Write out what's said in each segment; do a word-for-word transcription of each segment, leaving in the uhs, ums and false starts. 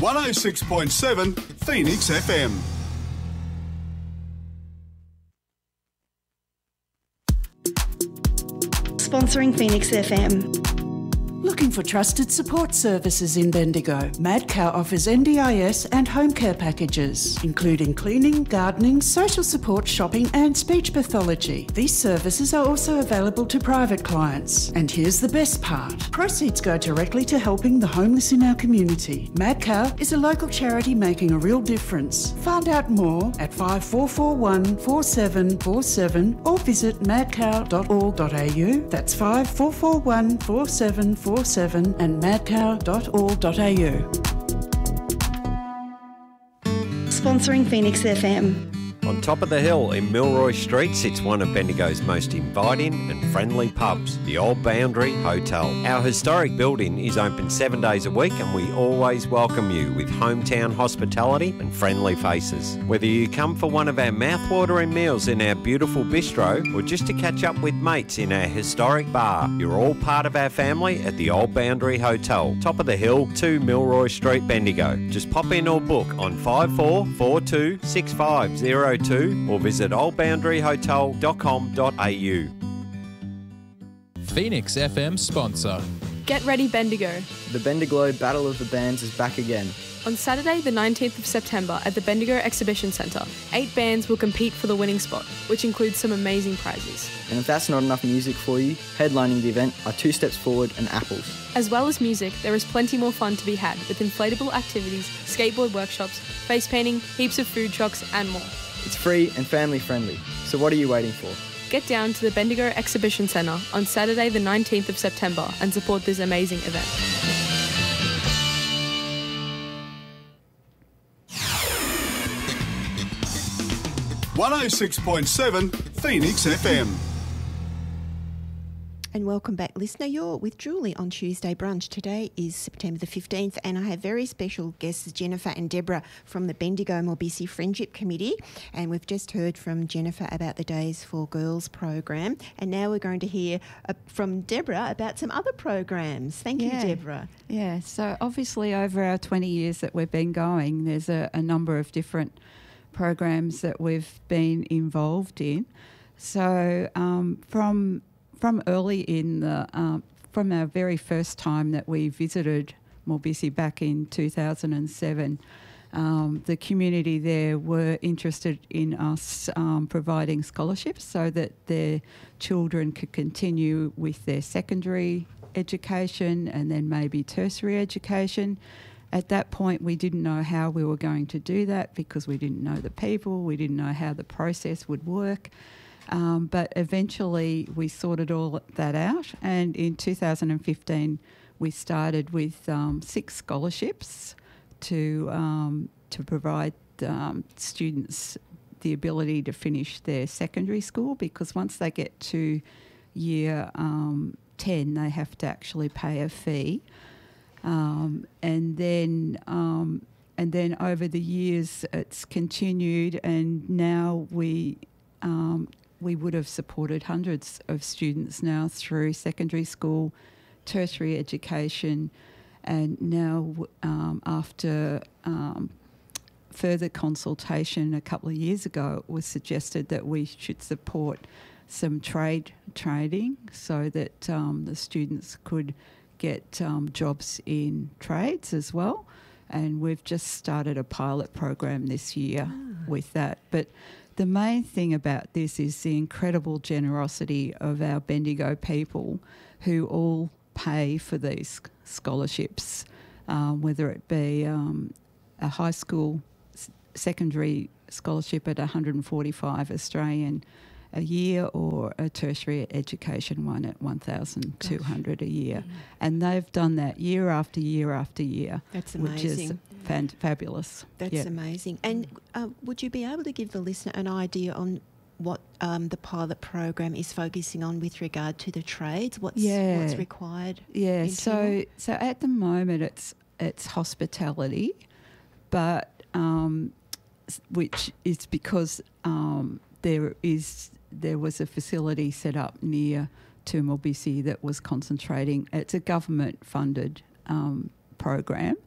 one oh six point seven Phoenix F M. Sponsoring Phoenix F M. Looking for trusted support services in Bendigo? Madcow offers N D I S and home care packages, including cleaning, gardening, social support, shopping and speech pathology. These services are also available to private clients. And here's the best part. Proceeds go directly to helping the homeless in our community. Madcow is a local charity making a real difference. Find out more at five four four one, four seven four seven or visit madcow dot org dot a u. That's five four four one, four seven four seven and madcow dot org dot a u. Sponsoring Phoenix F M. On top of the hill in Milroy Street sits one of Bendigo's most inviting and friendly pubs, the Old Boundary Hotel. Our historic building is open seven days a week and we always welcome you with hometown hospitality and friendly faces. Whether you come for one of our mouth-watering meals in our beautiful bistro or just to catch up with mates in our historic bar, you're all part of our family at the Old Boundary Hotel, top of the hill, two Milroy Street, Bendigo. Just pop in or book on five four four two, six five zero two or visit old boundary hotel dot com dot a u. Phoenix F M sponsor. Get ready, Bendigo. The Bendigo Battle of the Bands is back again. On Saturday the nineteenth of September at the Bendigo Exhibition Centre, eight bands will compete for the winning spot, which includes some amazing prizes. And if that's not enough music for you, headlining the event are Two Steps Forward and Apples. As well as music, there is plenty more fun to be had with inflatable activities, skateboard workshops, face painting, heaps of food trucks and more. It's free and family friendly, so what are you waiting for? Get down to the Bendigo Exhibition Centre on Saturday the nineteenth of September and support this amazing event. one oh six point seven Phoenix F M. And welcome back, listener. You're with Julie on Tuesday Brunch. Today is September the fifteenth and I have very special guests, Jennifer and Deborah from the Bendigo Morbisi Friendship Committee. And we've just heard from Jennifer about the Days for Girls program. And now we're going to hear uh, from Deborah about some other programs. Thank yeah. you, Deborah. Yeah, so obviously over our twenty years that we've been going, there's a, a number of different programs that we've been involved in. So um, from... From early in the, um, from our very first time that we visited Morbisi back in two thousand seven, um, the community there were interested in us um, providing scholarships so that their children could continue with their secondary education and then maybe tertiary education. At that point, we didn't know how we were going to do that because we didn't know the people, we didn't know how the process would work. Um, but eventually we sorted all that out, and in two thousand fifteen we started with um, six scholarships to um, to provide um, students the ability to finish their secondary school, because once they get to year um, ten they have to actually pay a fee, um, and then um, and then over the years it's continued, and now we um, we would have supported hundreds of students now through secondary school, tertiary education, and now um, after um, further consultation a couple of years ago, it was suggested that we should support some trade trading so that um, the students could get um, jobs in trades as well. And we've just started a pilot program this year ah. with that. But the main thing about this is the incredible generosity of our Bendigo people who all pay for these scholarships, um, whether it be um, a high school s- secondary scholarship at one hundred forty-five Australian a year, or a tertiary education one at one thousand two hundred Gosh. a year. Yeah. And they've done that year after year after year. That's amazing. Which is fan- fabulous. That's yep. amazing. And uh, would you be able to give the listener an idea on what um, the pilot program is focusing on with regard to the trades? What's, yeah. what's required? Yeah, so so at the moment it's it's hospitality, but um, which is because um, there is there was a facility set up near to Morbisi that was concentrating. It's a government funded um, program,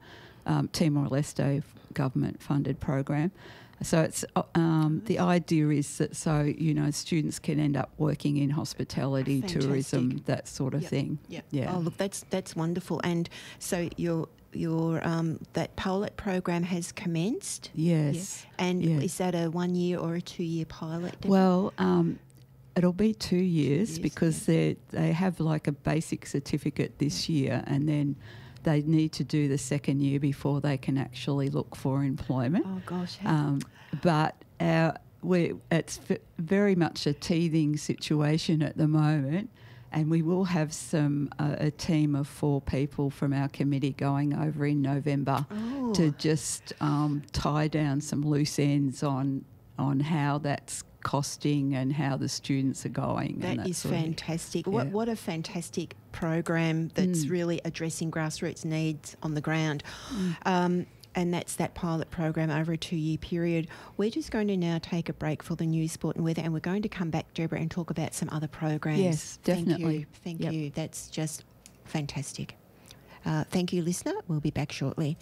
um, Timor-Leste government-funded program. So it's um, the idea is that so you know students can end up working in hospitality, Fantastic. tourism, that sort of Yep. thing. Yep. Yeah. Oh, look, that's that's wonderful. And so your your um, that pilot program has commenced. Yes. Yeah. And yes. is that a one year or a two year pilot? Deborah? Well, um, it'll be two years Years, because they they have like a basic certificate this year, and then they need to do the second year before they can actually look for employment. Oh gosh. Um, but our, we it's v- very much a teething situation at the moment, and we will have some uh, a team of four people from our committee going over in November Oh. to just um, tie down some loose ends on on how that's costing and how the students are going. and That that is sort of thing. fantastic. What Yeah. what a fantastic program that's Mm. really addressing grassroots needs on the ground. Mm. Um, and that's that pilot program over a two-year period. We're just going to now take a break for the news, sport and weather, and we're going to come back, Deborah, and talk about some other programs. Yes, Thank definitely. you. Thank Yep. you. That's just fantastic. Uh, thank you, listener. We'll be back shortly.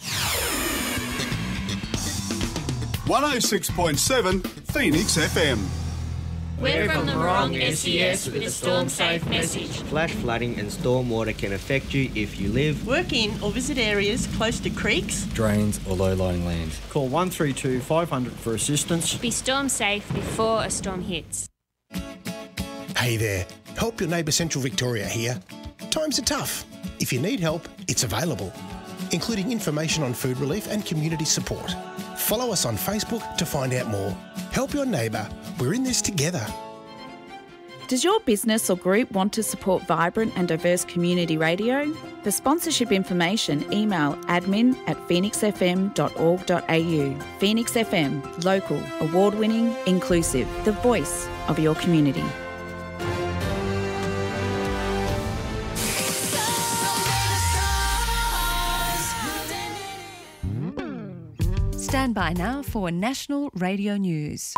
one oh six point seven Phoenix F M. We're from the Morong S E S with a storm safe message. Flash flooding and storm water can affect you if you live, work in or visit areas close to creeks, drains or low-lying land. Call one three two five hundred for assistance. Be storm safe before a storm hits. Hey there, Help Your Neighbour Central Victoria here. Times are tough. If you need help, it's available, including information on food relief and community support. Follow us on Facebook to find out more. Help your neighbour. We're in this together. Does your business or group want to support vibrant and diverse community radio? For sponsorship information, email admin at phoenix f m dot org dot a u. Phoenix F M, local, award-winning, inclusive, the voice of your community. Stand by now for National Radio News.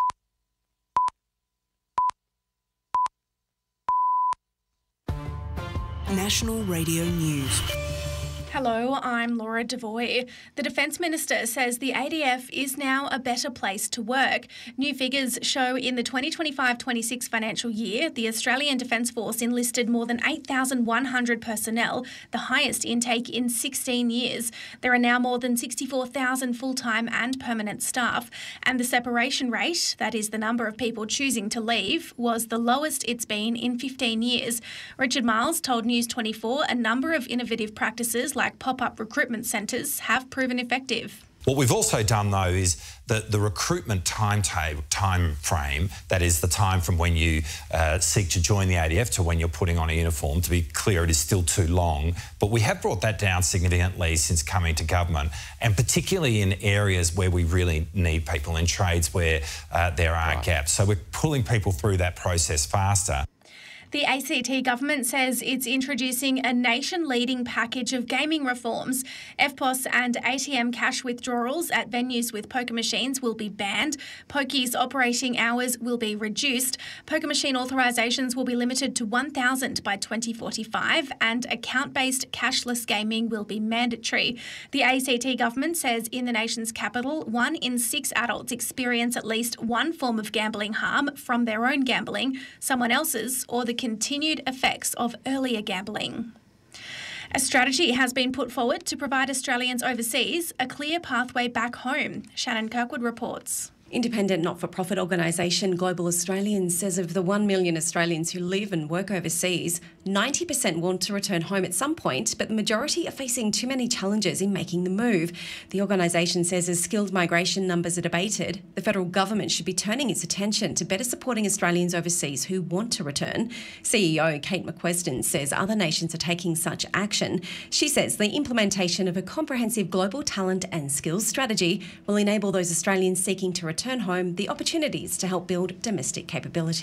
National Radio News. Hello, I'm Laura Devoy. The Defence Minister says the A D F is now a better place to work. New figures show in the twenty twenty-five twenty-six financial year, the Australian Defence Force enlisted more than eight thousand one hundred personnel, the highest intake in sixteen years. There are now more than sixty-four thousand full-time and permanent staff, and the separation rate, that is the number of people choosing to leave, was the lowest it's been in fifteen years. Richard Miles told News twenty-four a number of innovative practices like like pop-up recruitment centres have proven effective. What we've also done, though, is that the recruitment timetable, time frame, that is the time from when you uh, seek to join the A D F to when you're putting on a uniform, to be clear, it is still too long. But we have brought that down significantly since coming to government, and particularly in areas where we really need people, in trades where uh, there are right. gaps. So we're pulling people through that process faster. The A C T government says it's introducing a nation-leading package of gaming reforms. F P O S and A T M cash withdrawals at venues with poker machines will be banned. Pokies operating hours will be reduced. Poker machine authorisations will be limited to one thousand by twenty forty-five, and account-based cashless gaming will be mandatory. The A C T government says in the nation's capital, one in six adults experience at least one form of gambling harm from their own gambling, someone else's, or the continued effects of earlier gambling. A strategy has been put forward to provide Australians overseas a clear pathway back home. Shannon Kirkwood reports. Independent not-for-profit organisation Global Australians says of the one million Australians who live and work overseas, ninety percent want to return home at some point, but the majority are facing too many challenges in making the move. The organisation says as skilled migration numbers are debated, the federal government should be turning its attention to better supporting Australians overseas who want to return. C E O Kate McQueston says other nations are taking such action. She says the implementation of a comprehensive global talent and skills strategy will enable those Australians seeking to return home the opportunities to help build domestic capability.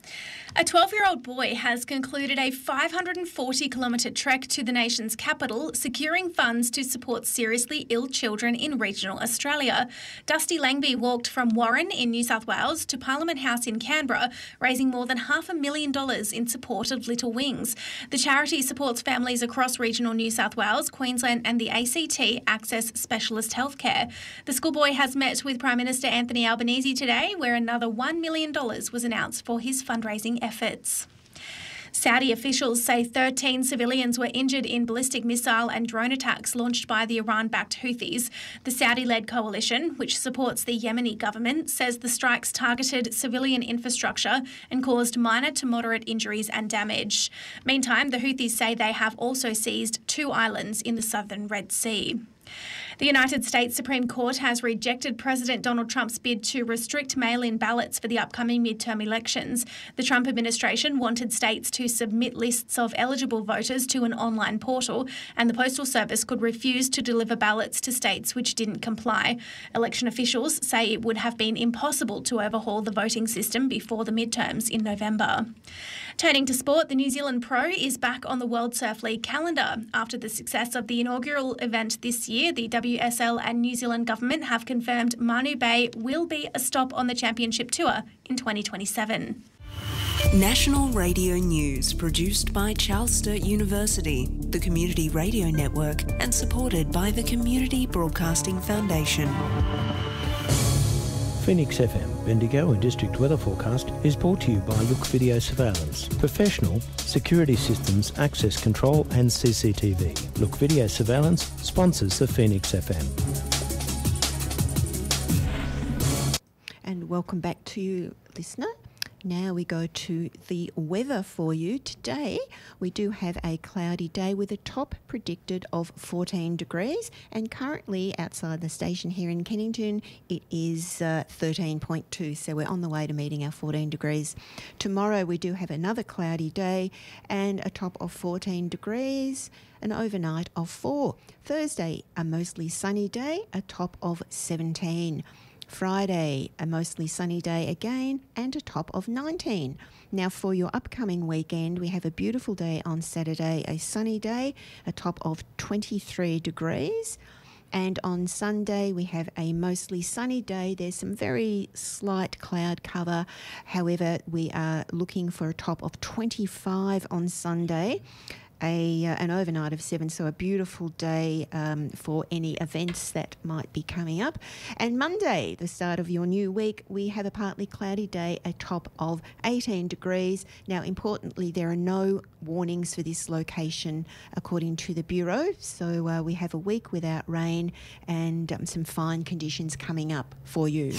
A twelve-year-old boy has concluded a five hundred forty kilometre trek to the nation's capital, securing funds to support seriously ill children in regional Australia. Dusty Langby walked from Warren in New South Wales to Parliament House in Canberra, raising more than half a million dollars in support of Little Wings. The charity supports families across regional New South Wales, Queensland and the A C T access specialist healthcare. The schoolboy has met with Prime Minister Anthony Albanese today, where another one million dollars was announced for his fundraising efforts. Saudi officials say thirteen civilians were injured in ballistic missile and drone attacks launched by the Iran-backed Houthis. The Saudi-led coalition, which supports the Yemeni government, says the strikes targeted civilian infrastructure and caused minor to moderate injuries and damage. Meantime, the Houthis say they have also seized two islands in the southern Red Sea. The United States Supreme Court has rejected President Donald Trump's bid to restrict mail-in ballots for the upcoming midterm elections. The Trump administration wanted states to submit lists of eligible voters to an online portal, and the Postal Service could refuse to deliver ballots to states which didn't comply. Election officials say it would have been impossible to overhaul the voting system before the midterms in November. Turning to sport, the New Zealand Pro is back on the World Surf League calendar. After the success of the inaugural event this year, the W S L and New Zealand government have confirmed Manu Bay will be a stop on the championship tour in twenty twenty-seven. National Radio News, produced by Charles Sturt University, the Community Radio Network, and supported by the Community Broadcasting Foundation. Phoenix F M, Bendigo and District Weather Forecast is brought to you by Look Video Surveillance. Professional security systems, access control and C C T V. Look Video Surveillance sponsors the Phoenix F M. And welcome back to you, listener. Now we go to the weather for you. Today we do have a cloudy day with a top predicted of fourteen degrees, and currently outside the station here in Kennington it is uh, thirteen point two, so we're on the way to meeting our fourteen degrees. Tomorrow we do have another cloudy day and a top of fourteen degrees, an overnight of four. Thursday, a mostly sunny day, a top of seventeen. Friday, a mostly sunny day again and a top of nineteen. Now for your upcoming weekend, we have a beautiful day on Saturday, a sunny day, a top of twenty-three degrees. And on Sunday, we have a mostly sunny day. There's some very slight cloud cover. However, we are looking for a top of twenty-five on Sunday. A, uh, an overnight of seven, so a beautiful day um, for any events that might be coming up. And Monday, the start of your new week, we have a partly cloudy day, a top of eighteen degrees. Now, importantly, there are no warnings for this location according to the Bureau, so uh, we have a week without rain and um, some fine conditions coming up for you.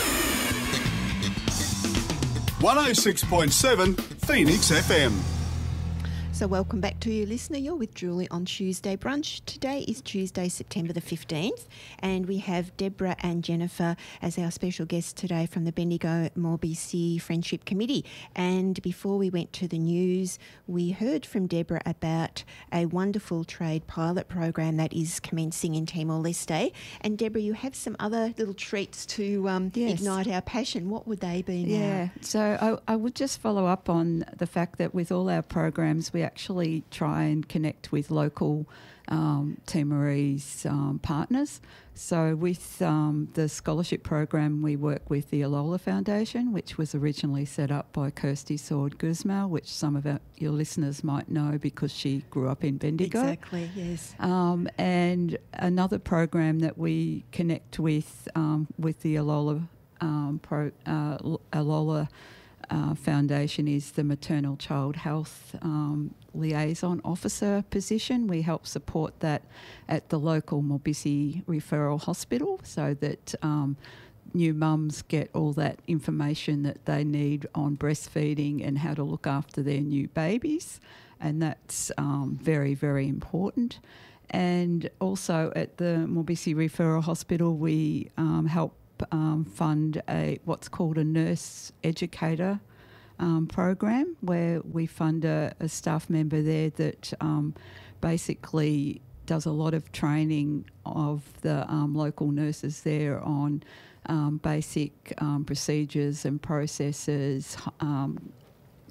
one oh six point seven Phoenix F M. So welcome back to you, listener. You're with Julie on Tuesday Brunch. Today is Tuesday, September the fifteenth, and we have Deborah and Jennifer as our special guests today from the Bendigo More B C Friendship Committee. And before we went to the news, we heard from Deborah about a wonderful trade pilot program that is commencing in Timor-Leste. And Deborah, you have some other little treats to um, Yes. ignite our passion. What would they be now? Yeah, so I, I would just follow up on the fact that with all our programs, we actually try and connect with local um, Timorese um, partners. So with um, the scholarship program, we work with the Alola Foundation, which was originally set up by Kirsty Sword Guzmao, which some of our, your listeners might know because she grew up in Bendigo. Exactly, yes. Um, and another program that we connect with um, with the Alola um, pro, uh, Alola uh, Foundation is the Maternal Child Health um, Liaison Officer position. We help support that at the local Morbisi Referral Hospital so that um, new mums get all that information that they need on breastfeeding and how to look after their new babies, and that's um, very, very important. And also at the Morbisi Referral Hospital, we um, help um, fund a what's called a nurse educator um, program, where we fund a, a staff member there that um, basically does a lot of training of the um, local nurses there on um, basic um, procedures and processes, um,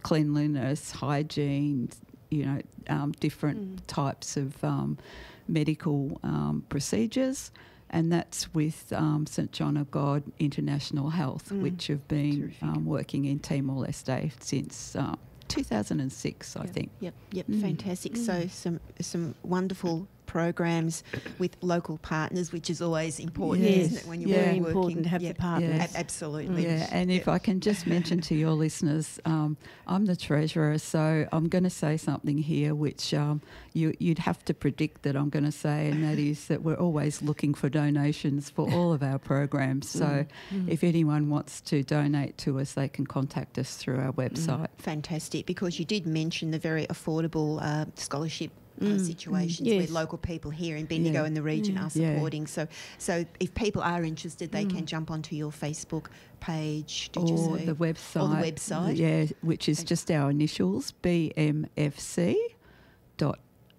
cleanliness, hygiene, you know, um, different mm. types of um, medical um, procedures. And that's with um, St John of God International Health, mm. which have been um, working in Timor-Leste since uh, two thousand six, I yep. think. Yep, yep, mm. fantastic. Mm. So some some wonderful programs with local partners, which is always important, yes. isn't it, when you're yeah. working? Very important to have yeah. the partners. Yeah. Absolutely. Yeah, and if yeah. I can just mention to your listeners, um, I'm the treasurer, so I'm going to say something here which um, you, you'd have to predict that I'm going to say, and that is that we're always looking for donations for all of our programs. So mm. Mm. if anyone wants to donate to us, they can contact us through our website. Mm. Fantastic, because you did mention the very affordable uh, scholarship Uh, Mm, situations mm, yes. where local people here in Bendigo Yeah. and the region Yeah. are supporting. So, so if people are interested, they Mm. can jump onto your Facebook page. Did or you say? the website. Or the website. Yeah, which is just our initials, b m f c dot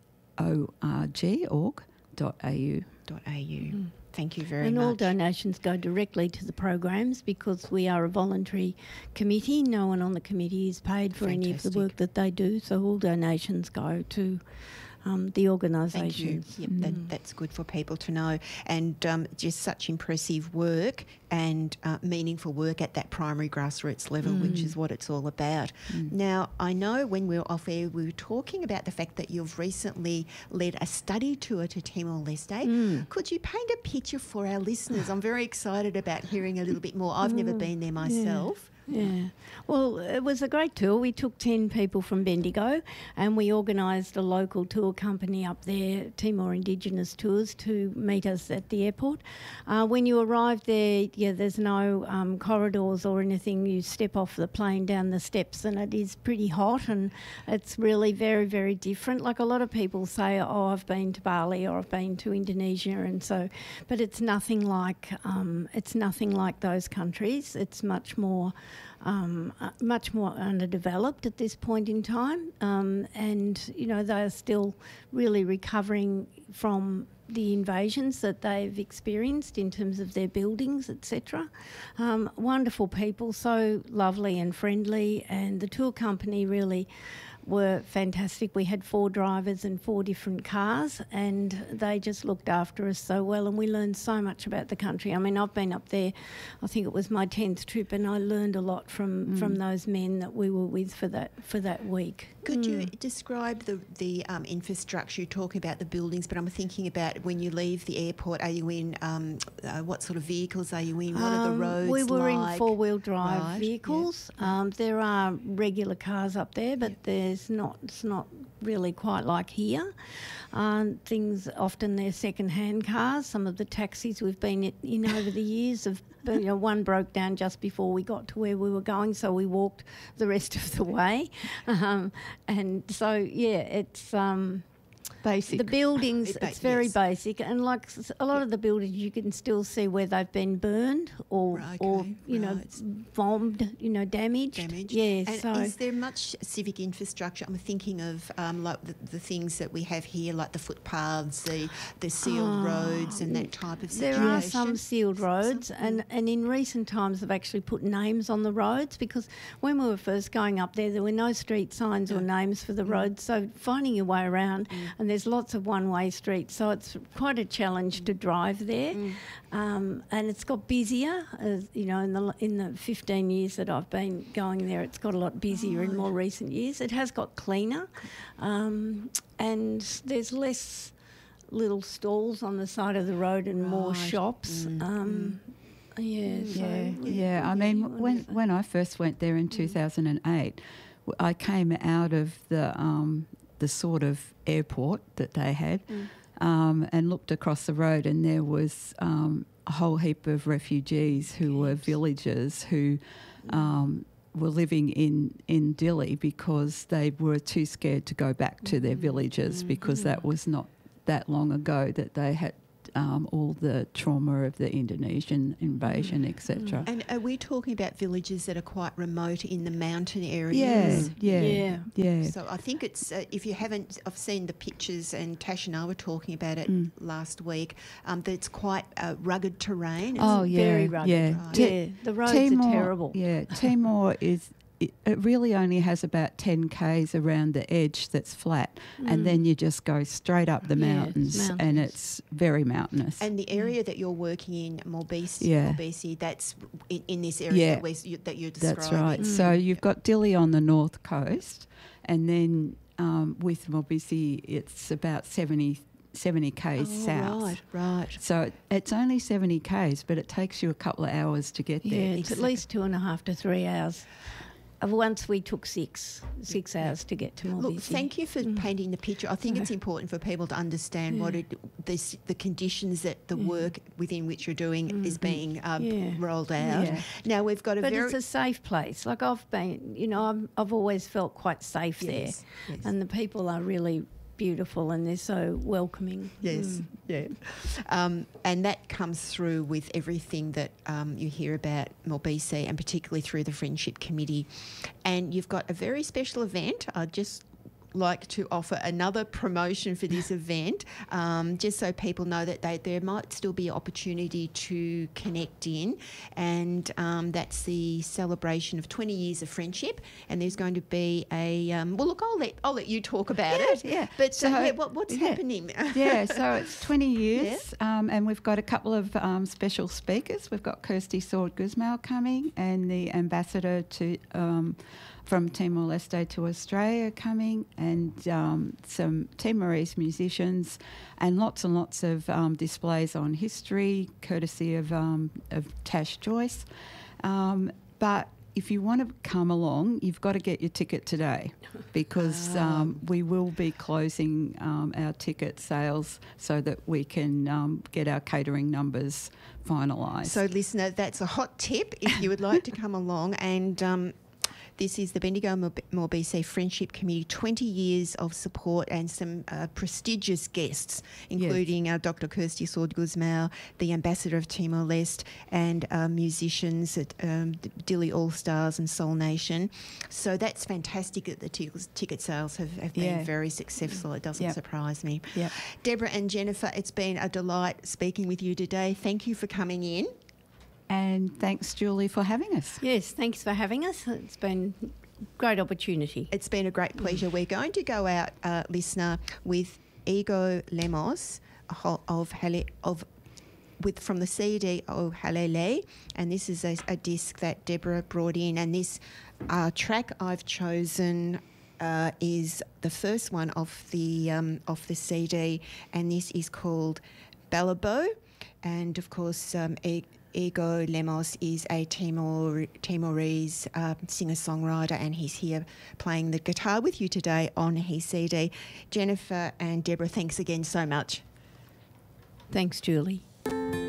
org, org dot a u. Dot au. Mm. Thank you very and much. all donations go directly to the programs because we are a voluntary committee. No one on the committee is paid for any of the work that they do, so all donations go to um, the organisations. Thank you. Yep, mm. that, that's good for people to know. And um, just such impressive work and uh, meaningful work at that primary grassroots level, Mm. which is what it's all about. Mm. Now, I know when we were off air, we were talking about the fact that you've recently led a study tour to Timor-Leste. Mm. Could you paint a picture for our listeners? I'm very excited about hearing a little bit more. I've never been there myself. Yeah. Yeah, well, it was a great tour. We took ten people from Bendigo and we organised a local tour company up there, Timor Indigenous Tours, to meet us at the airport. Uh, when you arrive there, yeah, there's no um, corridors or anything. You step off the plane down the steps and it is pretty hot and it's really very, very different. Like a lot of people say, oh, I've been to Bali or I've been to Indonesia and so, but it's nothing like, um, it's nothing like those countries. It's much more... Um, uh, much more underdeveloped at this point in time, um, and you know they are still really recovering from the invasions that they've experienced in terms of their buildings, et cetera. Um, wonderful people, so lovely and friendly, and the tour company really were fantastic. We had four drivers and four different cars and they just looked after us so well and we learned so much about the country. I mean, I've been up there, I think it was my tenth trip, and I learned a lot from, mm. from those men that we were with for that for that week. Could mm. you describe the, the um, infrastructure? You're talking about the buildings, but I'm thinking about when you leave the airport, are you in, um, uh, what sort of vehicles are you in? What um, are the roads We were like? in four-wheel drive right, vehicles. Yeah. Um, there are regular cars up there, but yeah. there's not, it's not really quite like here. Um, things, often they're second-hand cars. Some of the taxis we've been in over the years have But, you know, one broke down just before we got to where we were going, so we walked the rest of the way. Um, and so, yeah, it's... Um, basic. The buildings, Ba- it's very yes. basic. And like a lot of the buildings, you can still see where they've been burned or, Right, or okay, you know, right. bombed, you know, damaged. Damaged. Yeah, And so... is there much civic infrastructure? I'm thinking of um, like the, the things that we have here, like the footpaths, the the sealed Oh, roads, and that type of There situation. are some sealed roads, and, and in recent times they've actually put names on the roads, because when we were first going up there, there were no street signs or names for the roads, so finding your way around, and there's lots of one-way streets, so it's quite a challenge to drive there. Um, and it's got busier, as, you know, in the in the fifteen years that I've been going there, it's got a lot busier in more recent years. It has got cleaner, um, and there's less little stalls on the side of the road and more Right. shops. Mm. Um, yeah, so, Yeah, yeah. I mean, when when I first went there in two thousand eight, w- I came out of the um, the sort of airport that they had, Mm. um, and looked across the road, and there was um, a whole heap of refugees who were villagers who um, were living in in Dili because they were too scared to go back to their villages, because that was not that long ago that they had um, all the trauma of the Indonesian invasion, et cetera. And are we talking about villages that are quite remote in the mountain areas? Yeah, yeah, yeah. So I think it's, uh, if you haven't, I've seen the pictures, and Tash and I were talking about it Mm. last week, um, that it's quite uh, rugged terrain. It's Oh, yeah, very rugged. yeah. Right. Ti- Yeah, the roads Timor, are terrible. Yeah, Timor is it, it really only has about ten kays around the edge that's flat, Mm. and then you just go straight up the Yeah, mountains, mountains. and it's very mountainous. And the area that you're working in, Mulbeesy, Yeah. Mulbeesy, that's in, in this area Yeah. that, we're, you, that you're describing. That's right. So you've got Dili on the north coast, and then um, with Mulbeesy, it's about seventy, seventy kays Oh, south. right, right. So it- it's only seventy kays, but it takes you a couple of hours to get Yeah, there. it's at least two and a half to three hours. Uh, Once we took six, six hours to get to Mulbeesy. Look, thank you for painting the picture. I think it's important for people to understand what Yeah. it, this, the conditions that the Yeah. work within which you're doing is Mhm. being um, Yeah. rolled out. Yeah. Now we've got a but very it's a safe place. Like I've been, you know, I'm, I've always felt quite safe Yes, there, yes. and the people are really beautiful and they're so welcoming. Yes, Mm. yeah. Um, and that comes through with everything that um, you hear about Mulbeesy, and particularly through the Friendship Committee. And you've got a very special event. I'd just like to offer another promotion for this event, um, just so people know that they, there might still be opportunity to connect in. And um, that's the celebration of twenty years of friendship. And there's going to be a, um, well, look, I'll let, I'll let you talk about Yeah, it. yeah. But So, uh, yeah, what, what's yeah. happening? Yeah, so it's twenty years, um, and we've got a couple of um, special speakers. We've got Kirsty Sword Guzmao coming, and the ambassador to um, from Timor-Leste to Australia coming, and um, some Timorese musicians, and lots and lots of um, displays on history, courtesy of, um, of Tash Joyce. Um, but if you want to come along, you've got to get your ticket today, because um, we will be closing um, our ticket sales so that we can um, get our catering numbers finalised. So, listener, that's a hot tip if you would like to come along. And um, this is the Bendigo Mulbeesy Friendship Committee, twenty years of support and some uh, prestigious guests, including uh, Doctor Kirsty Sword Guzmao, the Ambassador of Timor-Leste, and uh, musicians at um, Dili All-Stars and Soul Nation. So that's fantastic that the t- ticket sales have, have been Yeah. very successful. It doesn't Yep. surprise me. Yep. Deborah and Jennifer, it's been a delight speaking with you today. Thank you for coming in. And thanks, Julie, for having us. Yes, thanks for having us. It's been a great opportunity. It's been a great pleasure. We're going to go out, uh, listener, with Ego Lemos of Hale, of with from the C D O Halele, and this is a, a disc that Deborah brought in, and this uh, track I've chosen uh, is the first one off the um, off the C D, and this is called Ballabo, and of course um, e- Ego Lemos is a Timor Timorese uh, singer-songwriter, and he's here playing the guitar with you today on his C D. Jennifer and Deborah, thanks again so much. Thanks, Julie.